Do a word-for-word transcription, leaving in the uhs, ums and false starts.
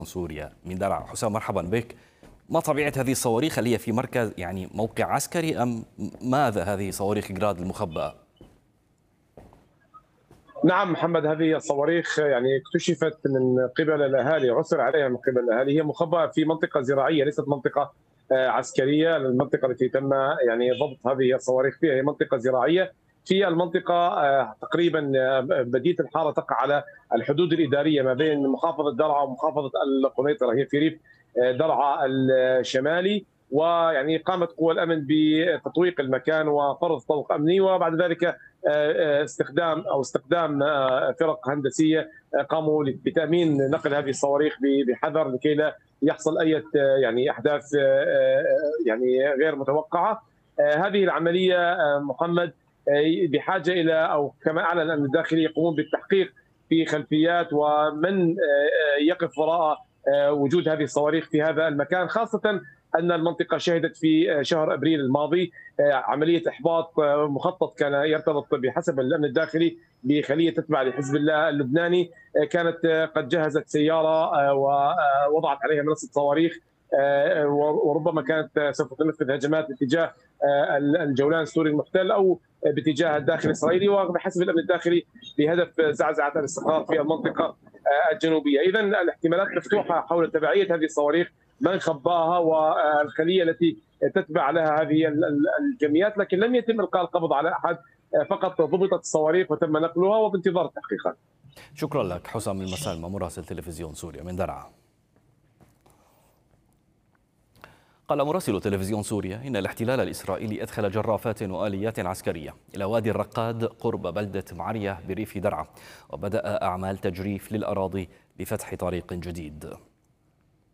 سوريا من درعا. حسام مرحبا بك. ما طبيعة هذه الصواريخ؟ هل هي في مركز يعني موقع عسكري أم ماذا هذه صواريخ جراد المخبأة؟ نعم محمد، هذه الصواريخ يعني اكتشفت من قبل الاهالي، عثر عليها من قبل الاهالي. هي مخبأة في منطقة زراعية ليست منطقة عسكرية. المنطقة التي تم يعني ضبط هذه الصواريخ فيها هي منطقة زراعية. في المنطقة تقريبا بديهة الحارة تقع على الحدود الإدارية ما بين محافظة درعا ومحافظة القنيطرة، هي في ريف درعا الشمالي. ويعني قامت قوى الامن بتطويق المكان وفرض طوق امني، وبعد ذلك استخدام او استخدام فرق هندسيه قاموا بتامين نقل هذه الصواريخ بحذر لكي لا يحصل اي يعني احداث يعني غير متوقعه. هذه العمليه محمد بحاجه الى، او كما اعلن الامن الداخلي، يقومون بالتحقيق في خلفيات ومن يقف وراء وجود هذه الصواريخ في هذا المكان، خاصه أن المنطقة شهدت في شهر أبريل الماضي عملية إحباط مخطط كان يرتبط بحسب الأمن الداخلي بخلية تتبع لحزب الله اللبناني. كانت قد جهزت سيارة ووضعت عليها منصة صواريخ، وربما كانت سوف تنفذ هجمات باتجاه الجولان السوري المحتل أو باتجاه الداخل الإسرائيلي، وبحسب الأمن الداخلي بهدف زعزعة الاستقرار في المنطقة الجنوبية. إذن الاحتمالات مفتوحة حول تبعية هذه الصواريخ، من خباها والخليه التي تتبع لها هذه الجمعيات، لكن لم يتم القاء القبض على احد، فقط ضبطت الصواريخ وتم نقلها وبانتظار التحقيقات. شكرا لك حسام المسالمة مراسل تلفزيون سوريا من درعا. قال مراسل تلفزيون سوريا إن الاحتلال الإسرائيلي أدخل جرافات وآليات عسكرية إلى وادي الرقاد قرب بلدة معرية بريف درعا، وبدأ أعمال تجريف للأراضي لفتح طريق جديد.